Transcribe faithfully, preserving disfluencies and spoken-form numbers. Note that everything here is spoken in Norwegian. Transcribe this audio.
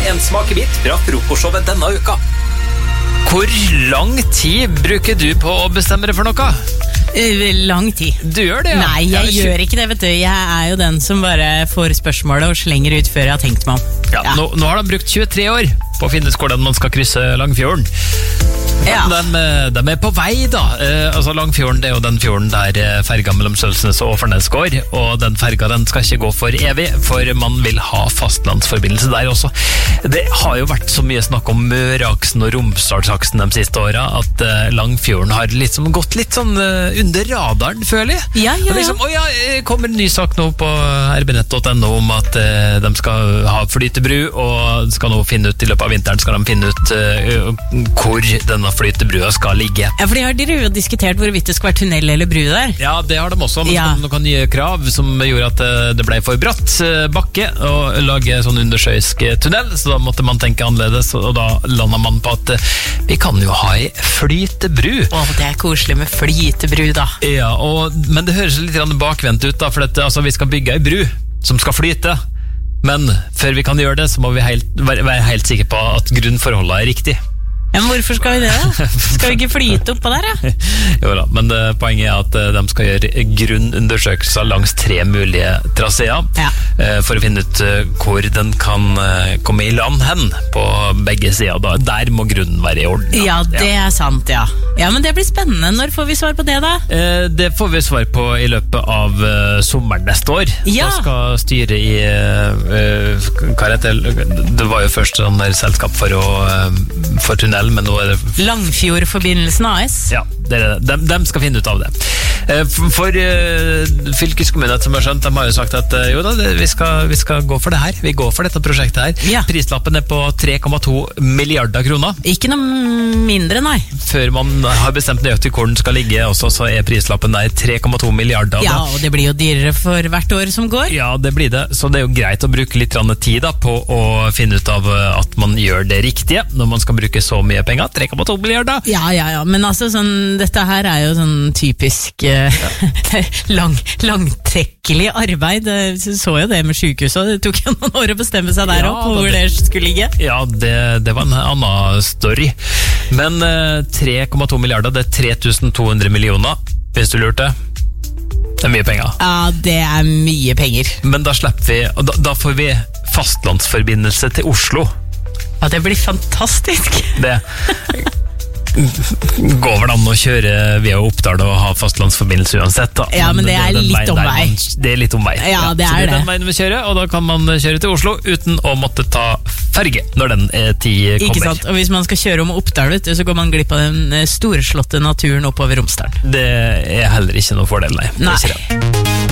en smakebit fra frokostshowet denne uka. Hvor lang tid bruker du på å bestemme deg for noe? Lang tid. Du gjør det, ja? Nei, jeg, jeg gjør ikke det, vet du. Jeg er jo den som bare får spørsmålet og slenger ut før jeg har tenkt meg om. Ja, ja. Nå, nå har de brukt tjuetre år på å finne hvordan man skal krysse Langfjorden. Ja. De, de er på vei da eh, altså Langfjorden, det er jo den fjorden der ferga mellom Sølsnes og Åfarnes går, og den ferga den skal ikke gå for evig, for man vil ha fastlandsforbindelse der også. Det har jo vært så mye snakk om Møreaksen og Romsdalsaksen de siste åra, at eh, Langfjorden har liksom gått litt sånn eh, under radaren, føler jeg. Ja, ja, ja. Liksom, å ja, kommer en ny sak nå på r b nett punktum no om at eh, de skal ha flytebru, og skal nå finne ut, i løpet av vinteren skal de finne ut eh, hvor denne flytebrua skal ligge. Ja, for de har dere jo diskutert hvorvidt det skal være tunnel eller bru der. Ja, det har de også. Man ja. skal noen nye krav som gjorde at det ble for bratt bakke å lage sånn undersjøisk tunnel, så da måtte man tenke annerledes, og da landet man på at vi kan jo ha en flytebru. Åh, det er koselig med flytebru da. Ja, og, men det høres litt bakvendt ut da, for at, altså, vi skal bygge en bru som skal flyte, men før vi kan gjøre det, så må vi helt, være helt sikre på at grunnforholdene er riktig. Ja, men hvorfor skal vi det da? Skal vi ikke flyte oppå der, ja? Jo da, men uh, poenget er at uh, de skal gjøre grunnundersøkelser langs tre mulige traseer, ja. uh, for å finne ut uh, hvor den kan uh, komme i land hen på begge sider. Da. Der må grunnen være i orden. Ja, det ja. er sant, ja. Ja, men det blir spennende. Når får vi svar på det da? Uh, det får vi svar på i løpet av uh, sommeren neste år. Ja. Da skal styret i uh, hva heter det? Det var jo først sånn der selskap for å uh, for tunnel, men nå er det Langfjordforbindelsen A S. Ja, det er det. De, de skal finne ut av det. For, for uh, fylkeskommunen som har skjønt, de har jo sagt at uh, jo da, det, vi, skal, vi skal gå for det her. Vi går for dette prosjektet her. Ja. Prislappen er på tre komma to milliarder kroner. Ikke noe mindre, nei. Før man har bestemt nøyaktig hvor den skal ligge også, så er prislappen der tre komma to milliarder. Ja, og det blir jo dyrere for hvert år som går. Ja, det blir det. Så det er jo greit å bruke litt tid da, på å finne ut av at man gjør det riktige, når man skal bruke så mye penger. tre komma to milliarder. Ja, ja, ja. Men altså, sånn, dette her er jo sånn typisk uh, ja. lang, langtrekkelig arbeid. Jeg så jo det med sykehuset. Det tok jo noen år å bestemme seg der ja, opp, hvor det, det skulle ligge. Ja, det, det var en annen story. Men uh, tre komma to milliarder, det er tre tusen to hundre millioner, hvis du lurte. Det er mye penger. Ja, det er mye penger. Men da slipper vi, og da, da får vi fastlandsforbindelse til Oslo. Ja, det blir fantastisk. Det går vel an å kjøre via Oppdal og ha fastlandsforbindelse uansett da. Ja, men det er det, litt omvei. Man, det er litt omvei. Ja, det ja, så er det. det er den veien vi kjører, og da kan man kjøre til Oslo uten å måtte ta ferge når den tid kommer. Ikke sant, og hvis man skal kjøre om Oppdal, vet du, så går man glipp av den storslåtte naturen oppover Romsdalen. Det er heller ikke noe fordel, nei. Nei.